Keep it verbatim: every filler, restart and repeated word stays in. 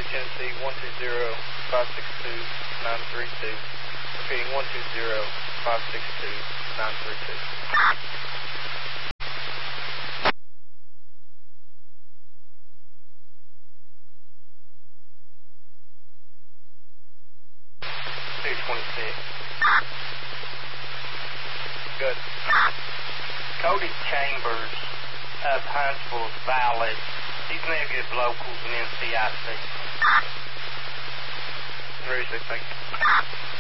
Tennessee, one two zero, five six two, nine three two. Repeating, one two zero, five six two, nine three two. two twenty-six. Good. Cody Chambers of Huntsville Valley. He's negative locals and N C I C. Ready, six, thank you.